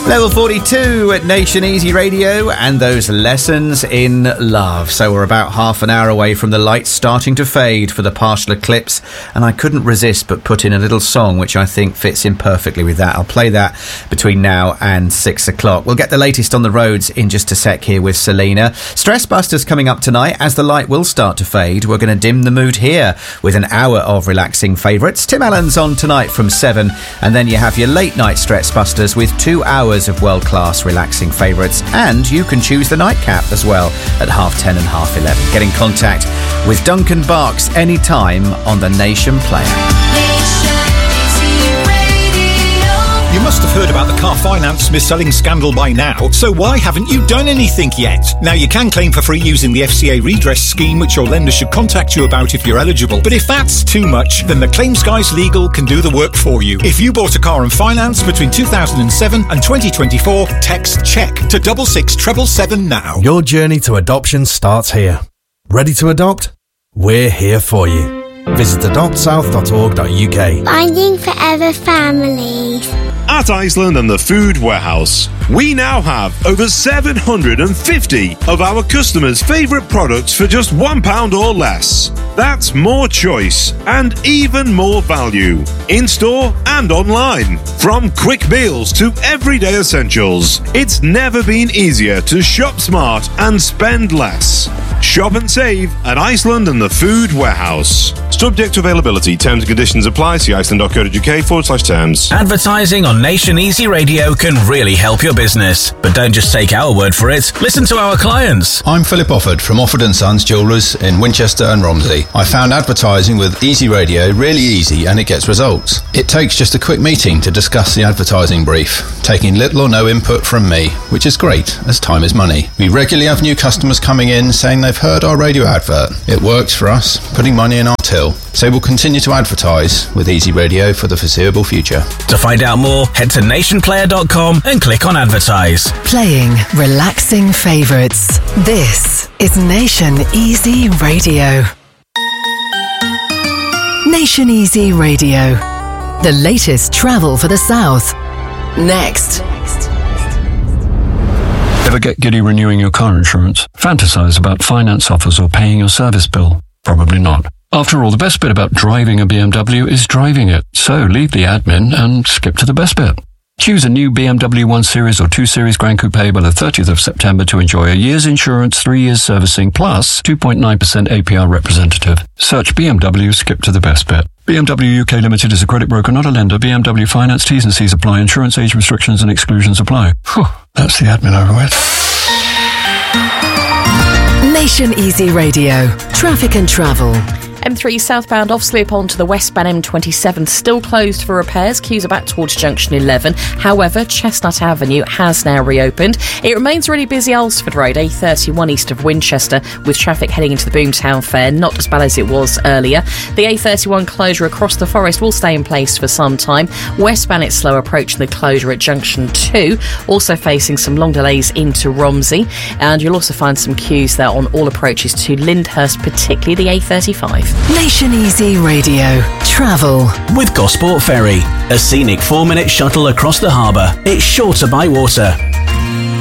Level 42 at Nation Easy Radio, and those lessons in love. So we're about half an hour away from the lights starting to fade for the partial eclipse, and I couldn't resist but put in a little song which I think fits in perfectly with that. I'll play that between now and 6 o'clock. We'll get the latest on the roads in just a sec here with Selena. Stress Busters coming up tonight. As the light will start to fade, we're going to dim the mood here with an hour of relaxing favourites. Tim Allen's on tonight from 7, and then you have your late night Stress Busters with 2 hours of world-class relaxing favourites, and you can choose the nightcap as well at 10:30 and 11:30. Get in contact with Duncan Barks anytime on the Nation Player. You must have heard about the car finance mis-selling scandal by now, so why haven't you done anything yet? Now, you can claim for free using the FCA redress scheme, which your lender should contact you about if you're eligible. But if that's too much, then the Claims Guys Legal can do the work for you. If you bought a car on finance between 2007 and 2024, text CHECK to 66777 now. Your journey to adoption starts here. Ready to adopt? We're here for you. Visit adoptsouth.org.uk. Finding Forever Families. At Iceland and the Food Warehouse, we now have over 750 of our customers' favourite products for just £1 or less. That's more choice and even more value, in-store and online. From quick meals to everyday essentials, it's never been easier to shop smart and spend less. Shop and save at Iceland and the Food Warehouse. Subject to availability. Terms and conditions apply. See iceland.co.uk/terms. Advertising on Nation Easy Radio can really help your business. But don't just take our word for it. Listen to our clients. I'm Philip Offord from Offord & Sons Jewellers in Winchester and Romsey. I found advertising with Easy Radio really easy, and it gets results. It takes just a quick meeting to discuss the advertising brief, taking little or no input from me, which is great, as time is money. We regularly have new customers coming in saying they've heard our radio advert. It works for us, putting money in our till. So we'll continue to advertise with Easy Radio for the foreseeable future. To find out more, head to nationplayer.com and click on advertise. Playing relaxing favourites. This is Nation Easy Radio. Nation Easy Radio. The latest travel for the South. Next. Ever get giddy renewing your car insurance? Fantasize about finance offers or paying your service bill? Probably not. After all, the best bit about driving a BMW is driving it. So leave the admin and skip to the best bit. Choose a new BMW 1 Series or 2 Series Grand Coupe by the 30th of September to enjoy a year's insurance, 3 years servicing, plus 2.9% APR representative. Search BMW, skip to the best bit. BMW UK Limited is a credit broker, not a lender. BMW Finance T's and C's apply. Insurance age restrictions and exclusions apply. Whew, that's the admin over with. Nation Easy Radio. Traffic and travel. M3 southbound off Slough onto the westbound M27 still closed for repairs. Queues are back towards junction 11. However, Chestnut Avenue has now reopened. It remains really busy Alresford Road, A31 east of Winchester, with traffic heading into the Boomtown Fair. Not as bad as it was earlier. The A31 closure across the forest will stay in place for some time. Westbound it's slow approaching the closure at junction 2. Also facing some long delays into Romsey. And you'll also find some queues there on all approaches to Lyndhurst, particularly the A35. Nation Easy Radio. Travel. With Gosport Ferry, a scenic 4-minute shuttle across the harbour. It's shorter by water.